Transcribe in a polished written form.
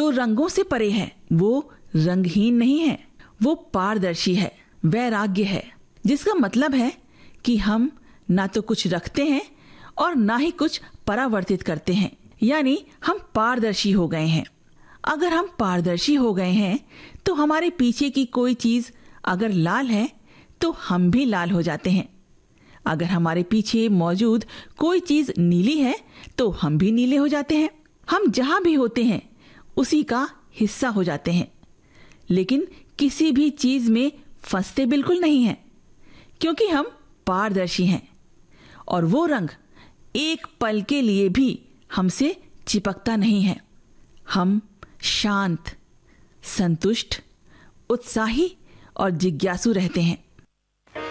जो रंगों से परे है वो रंगहीन नहीं है, वो पारदर्शी है, वैराग्य है, जिसका मतलब है कि हम ना तो कुछ रखते हैं और ना ही कुछ परावर्तित करते हैं, यानी हम पारदर्शी हो गए हैं। अगर हम पारदर्शी हो गए हैं तो हमारे पीछे की कोई चीज अगर लाल है तो हम भी लाल हो जाते हैं। अगर हमारे पीछे मौजूद कोई चीज नीली है तो हम भी नीले हो जाते हैं। हम जहां भी होते हैं उसी का हिस्सा हो जाते हैं, लेकिन किसी भी चीज में फंसते बिल्कुल नहीं हैं, क्योंकि हम पारदर्शी हैं और वो रंग एक पल के लिए भी हमसे चिपकता नहीं है। हम शांत, संतुष्ट, उत्साही और जिज्ञासु रहते हैं।